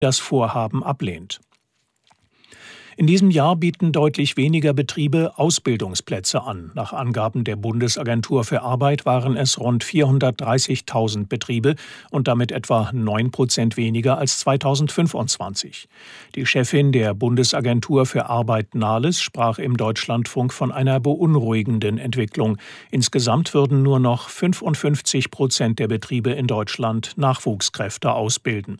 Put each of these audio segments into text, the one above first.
das Vorhaben ablehnt. In diesem Jahr bieten deutlich weniger Betriebe Ausbildungsplätze an. Nach Angaben der Bundesagentur für Arbeit waren es rund 430.000 Betriebe und damit etwa 9% weniger als 2025. Die Chefin der Bundesagentur für Arbeit Nahles sprach im Deutschlandfunk von einer beunruhigenden Entwicklung. Insgesamt würden nur noch 55% der Betriebe in Deutschland Nachwuchskräfte ausbilden.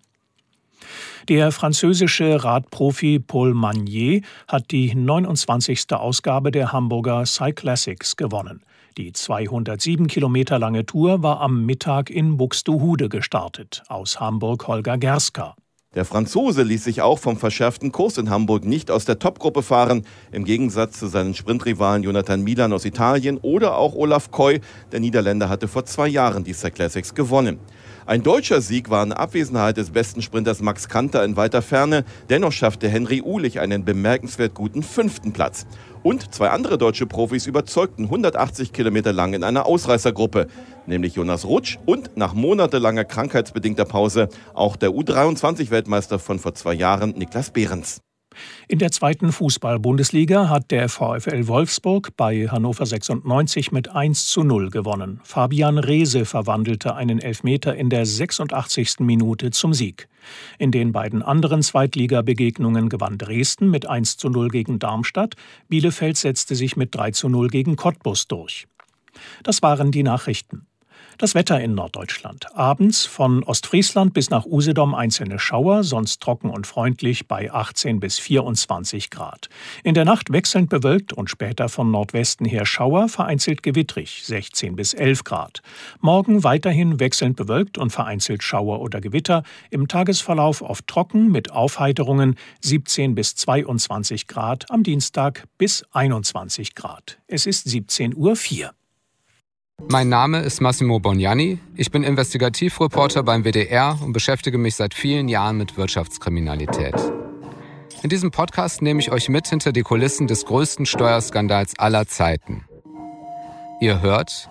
Der französische Radprofi Paul Magnier hat die 29. Ausgabe der Hamburger Cyclassics gewonnen. Die 207 Kilometer lange Tour war am Mittag in Buxtehude gestartet. Aus Hamburg Holger Gerska. Der Franzose ließ sich auch vom verschärften Kurs in Hamburg nicht aus der Topgruppe fahren, im Gegensatz zu seinen Sprintrivalen Jonathan Milan aus Italien oder auch Olaf Koy. Der Niederländer hatte vor 2 Jahren die Cyclassics gewonnen. Ein deutscher Sieg war in Abwesenheit des besten Sprinters Max Kanter in weiter Ferne. Dennoch schaffte Henry Uhlich einen bemerkenswert guten 5. Platz. Und 2 andere deutsche Profis überzeugten 180 Kilometer lang in einer Ausreißergruppe, nämlich Jonas Rutsch und nach monatelanger krankheitsbedingter Pause auch der U23-Weltmeister von vor 2 Jahren Niklas Behrens. In der 2. Fußball-Bundesliga hat der VfL Wolfsburg bei Hannover 96 mit 1:0 gewonnen. Fabian Reese verwandelte einen Elfmeter in der 86. Minute zum Sieg. In den beiden anderen Zweitligabegegnungen gewann Dresden mit 1:0 gegen Darmstadt. Bielefeld setzte sich mit 3:0 gegen Cottbus durch. Das waren die Nachrichten. Das Wetter in Norddeutschland. Abends von Ostfriesland bis nach Usedom einzelne Schauer, sonst trocken und freundlich bei 18 bis 24 Grad. In der Nacht wechselnd bewölkt und später von Nordwesten her Schauer, vereinzelt gewittrig, 16 bis 11 Grad. Morgen weiterhin wechselnd bewölkt und vereinzelt Schauer oder Gewitter. Im Tagesverlauf oft trocken mit Aufheiterungen, 17 bis 22 Grad. Am Dienstag bis 21 Grad. Es ist 17:04 Uhr. Mein Name ist Massimo Bognani. Ich bin Investigativreporter beim WDR und beschäftige mich seit vielen Jahren mit Wirtschaftskriminalität. In diesem Podcast nehme ich euch mit hinter die Kulissen des größten Steuerskandals aller Zeiten. Ihr hört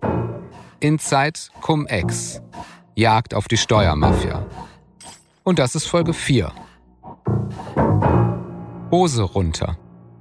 Inside Cum-Ex, Jagd auf die Steuermafia. Und das ist Folge 4. Hose runter.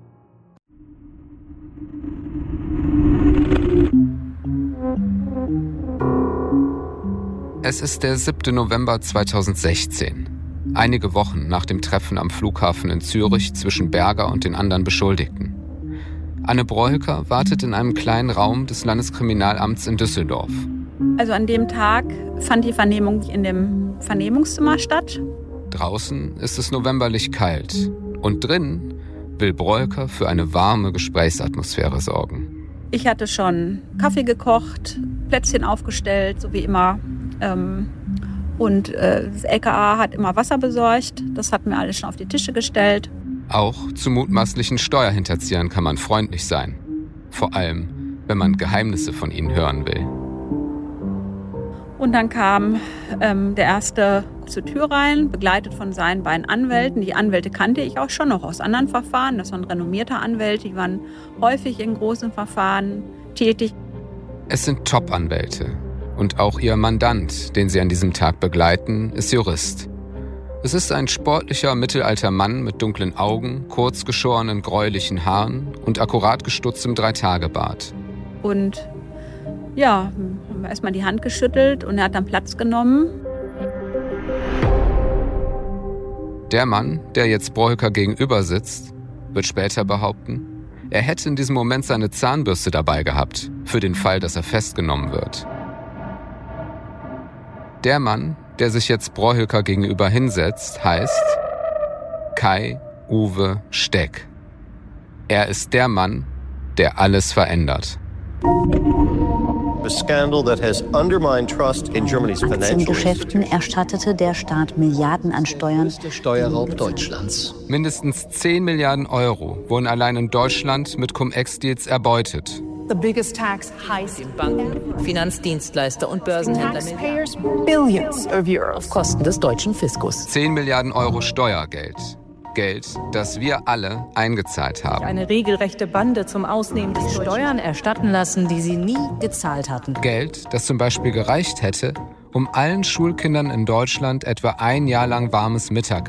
Es ist der 7. November 2016. Einige Wochen nach dem Treffen am Flughafen in Zürich zwischen Berger und den anderen Beschuldigten. Anne Broeker wartet in einem kleinen Raum des Landeskriminalamts in Düsseldorf. Also an dem Tag fand die Vernehmung in dem Vernehmungszimmer statt. Draußen ist es novemberlich kalt und drin will Broeker für eine warme Gesprächsatmosphäre sorgen. Ich hatte schon Kaffee gekocht, Plätzchen aufgestellt, so wie immer. Und das LKA hat immer Wasser besorgt. Das hatten wir alles schon auf die Tische gestellt. Auch zu mutmaßlichen Steuerhinterziehern kann man freundlich sein. Vor allem, wenn man Geheimnisse von ihnen hören will. Und dann kam der Erste zur Tür rein, begleitet von seinen beiden Anwälten. Die Anwälte kannte ich auch schon noch aus anderen Verfahren. Das waren renommierte Anwälte, die waren häufig in großen Verfahren tätig. Es sind Top-Anwälte. Und auch ihr Mandant, den sie an diesem Tag begleiten, ist Jurist. Es ist ein sportlicher, mittelalter Mann mit dunklen Augen, kurzgeschorenen, gräulichen Haaren und akkurat gestutztem 3-Tage-Bart. Und ja, haben wir erstmal die Hand geschüttelt und er hat dann Platz genommen. Der Mann, der jetzt Broeker gegenüber sitzt, wird später behaupten, er hätte in diesem Moment seine Zahnbürste dabei gehabt, für den Fall, dass er festgenommen wird. Der Mann, der sich jetzt Broeker gegenüber hinsetzt, heißt Kai-Uwe Steck. Er ist der Mann, der alles verändert. Aktiengeschäften erstattete der Staat Milliarden an Steuern. Der Steuerraub Deutschlands. Mindestens 10 Milliarden Euro wurden allein in Deutschland mit Cum-Ex-Deals erbeutet. The biggest tax heist. Banken, Finanzdienstleister und Börsenhändler Taxpayers billions of euros. auf Kosten des deutschen Fiskus. 10 Milliarden Euro Steuergeld. Geld, das wir alle eingezahlt haben. Eine regelrechte Bande zum Ausnehmen des Steuern erstatten lassen, die sie nie gezahlt hatten. Geld, das zum Beispiel gereicht hätte, um allen Schulkindern in Deutschland etwa ein Jahr lang warmes Mittagessen